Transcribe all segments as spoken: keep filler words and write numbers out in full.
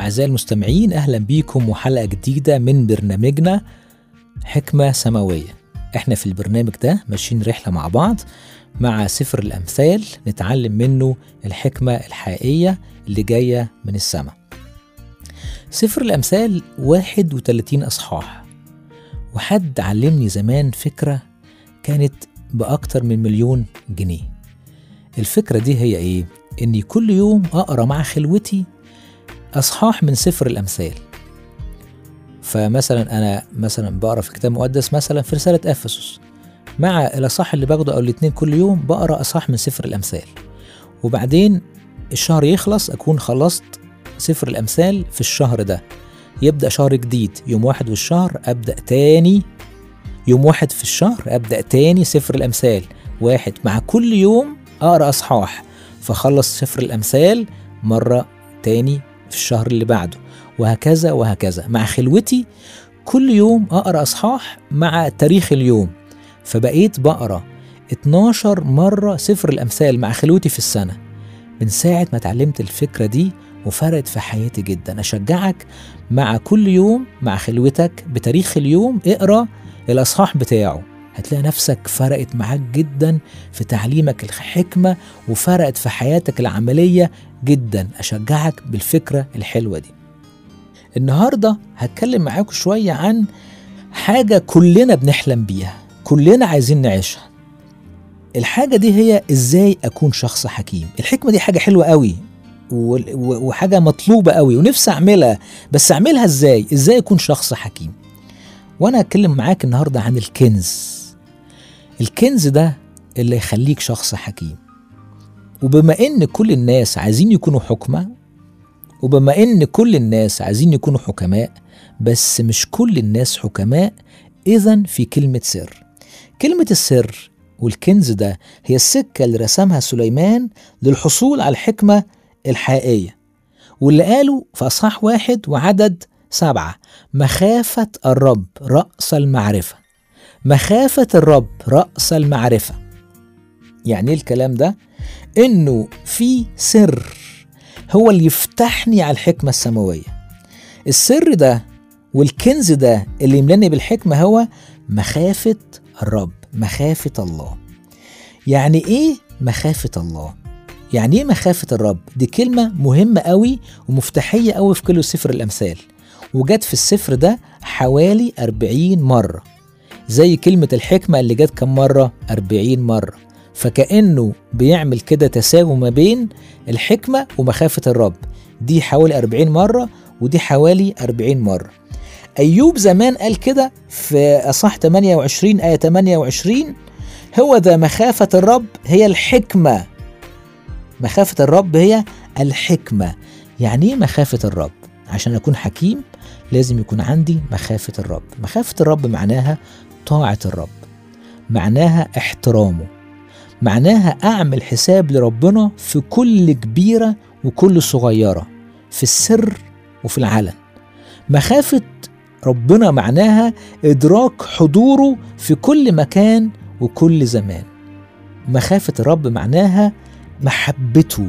أعزائي المستمعين، أهلا بيكم وحلقة جديدة من برنامجنا حكمة سماوية. احنا في البرنامج ده ماشيين رحلة مع بعض مع سفر الأمثال، نتعلم منه الحكمة الحقيقية اللي جاية من السماء. سفر الأمثال واحد وثلاثين أصحاح، وحد علمني زمان فكرة كانت بأكتر من مليون جنيه. الفكرة دي هي إيه؟ إني كل يوم أقرأ مع خلوتي أصحاح من سفر الأمثال. فمثلا أنا مثلا بقرأ في كتاب مقدس، مثلا في رسالة أفسس، مع الأصحاح اللي باخده أو الاتنين كل يوم بقرأ أصحاح من سفر الأمثال، وبعدين الشهر يخلص أكون خلصت سفر الأمثال في الشهر ده. يبدأ شهر جديد يوم واحد في الشهر، أبدأ تاني يوم واحد في الشهر أبدأ تاني سفر الأمثال واحد، مع كل يوم أقرأ أصحاح، فخلص سفر الأمثال مرة تاني في الشهر اللي بعده، وهكذا وهكذا. مع خلوتي كل يوم أقرأ أصحاح مع تاريخ اليوم، فبقيت بقرأ اتناشر مرة سفر الأمثال مع خلوتي في السنة. من ساعة ما اتعلمت الفكرة دي وفرقت في حياتي جدا. أشجعك مع كل يوم مع خلوتك بتاريخ اليوم اقرأ الأصحاح بتاعه، هتلاقي نفسك فرقت معاك جدا في تعليمك الحكمة، وفرقت في حياتك العملية جدا. أشجعك بالفكرة الحلوة دي. النهاردة هتكلم معاكم شوية عن حاجة كلنا بنحلم بيها، كلنا عايزين نعيشها. الحاجة دي هي إزاي أكون شخص حكيم. الحكمة دي حاجة حلوة قوي وحاجة مطلوبة قوي ونفسي أعملها، بس أعملها إزاي؟ إزاي أكون شخص حكيم؟ وأنا هتكلم معاك النهاردة عن الكنز. الكنز ده اللي يخليك شخص حكيم. وبما إن كل الناس عايزين يكونوا حكمة، وبما إن كل الناس عايزين يكونوا حكماء، بس مش كل الناس حكماء، إذن في كلمة سر. كلمة السر والكنز ده هي السكة اللي رسمها سليمان للحصول على الحكمة الحقيقية، واللي قالوا في أصحاح واحد وعدد سبعة: مخافة الرب رأس المعرفة. مخافة الرب رأس المعرفة. يعني ايه الكلام ده؟ إنه في سر هو اللي يفتحني على الحكمة السماوية. السر ده والكنز ده اللي يملاني بالحكمة هو مخافة الرب، مخافة الله. يعني ايه مخافة الله؟ يعني ايه مخافة الرب؟ دي كلمة مهمة قوي ومفتاحية قوي في كل سفر الأمثال، وجت في السفر ده حوالي أربعين مرة، زي كلمة الحكمة اللي جت كم مرة؟ أربعين مرة. فكأنه بيعمل كده تساوي ما بين الحكمة ومخافة الرب. دي حوالي أربعين مرة ودي حوالي أربعين مرة. أيوب زمان قال كده في أصحاح ثمانية وعشرين آية ثمانية وعشرين: هو ذا مخافة الرب هي الحكمة. مخافة الرب هي الحكمة. يعني ايه مخافة الرب؟ عشان أكون حكيم لازم يكون عندي مخافة الرب. مخافة الرب معناها طاعة الرب، معناها احترامه، معناها أعمل حساب لربنا في كل كبيرة وكل صغيرة، في السر وفي العلن. مخافة ربنا معناها إدراك حضوره في كل مكان وكل زمان. مخافة الرب معناها محبته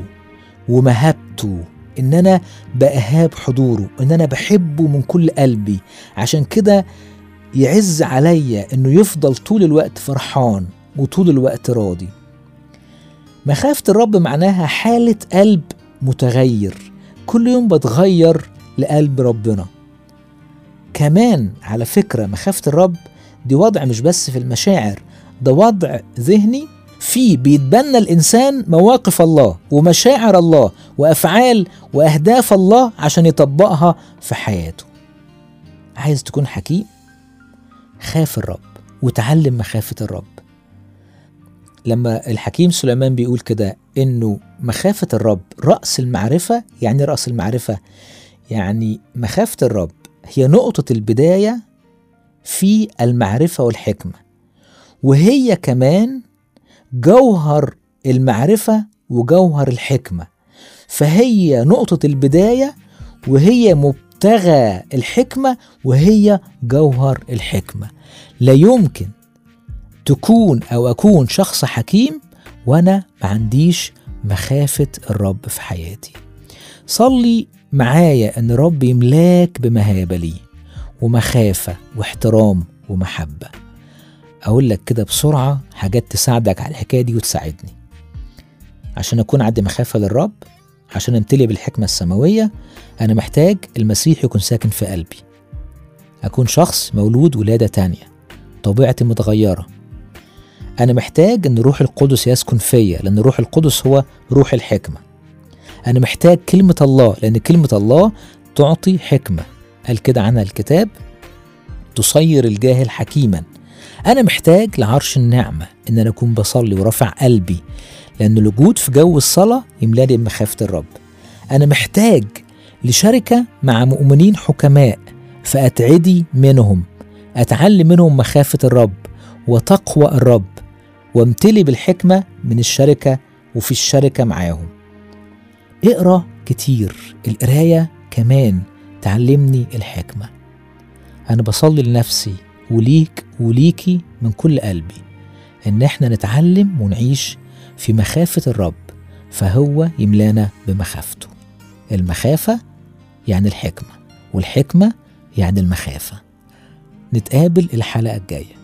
ومهابته، إن أنا بأهاب حضوره، إن أنا بحبه من كل قلبي. عشان كده يعز عليا إنه يفضل طول الوقت فرحان وطول الوقت راضي. مخافة الرب معناها حالة قلب متغير، كل يوم بتغير لقلب ربنا. كمان على فكرة مخافة الرب دي وضع مش بس في المشاعر، ده وضع ذهني فيه بيتبنى الإنسان مواقف الله ومشاعر الله وأفعال وأهداف الله عشان يطبقها في حياته. عايز تكون حكيم؟ خاف الرب وتعلم مخافة الرب. لما الحكيم سليمان بيقول كده إنه مخافة الرب رأس المعرفة، يعني رأس المعرفة يعني مخافة الرب هي نقطة البداية في المعرفة والحكمة، وهي كمان جوهر المعرفة وجوهر الحكمة. فهي نقطة البداية وهي مبتغى الحكمة وهي جوهر الحكمة. لا يمكن تكون أو أكون شخص حكيم وأنا ما عنديش مخافة الرب في حياتي. صلي معايا ان رب يملاك بمهابة ليه ومخافة واحترام ومحبة. اقول لك كده بسرعة حاجات تساعدك على الحكاية دي وتساعدني. عشان اكون عندي مخافة للرب، عشان امتلي بالحكمة السماوية، انا محتاج المسيح يكون ساكن في قلبي، اكون شخص مولود ولادة تانية، طبيعتي متغيرة. انا محتاج ان روح القدس يسكن فيا، لان روح القدس هو روح الحكمة. انا محتاج كلمة الله، لان كلمة الله تعطي حكمة، قال كده عنها الكتاب تصير الجاهل حكيما. انا محتاج لعرش النعمة، ان انا اكون بصلي ورافع قلبي، لان الوجود في جو الصلاة يملاني بمخافة الرب. انا محتاج لشركة مع مؤمنين حكماء، فأتعدي منهم، أتعلم منهم مخافة الرب وتقوى الرب، وامتلي بالحكمة من الشركة وفي الشركة معاهم. اقرأ كتير، القراية كمان تعلمني الحكمة. أنا بصلي لنفسي وليك وليكي من كل قلبي إن احنا نتعلم ونعيش في مخافة الرب، فهو يملانا بمخافته. المخافة يعني الحكمة، والحكمة يعني المخافة. نتقابل الحلقة الجاية.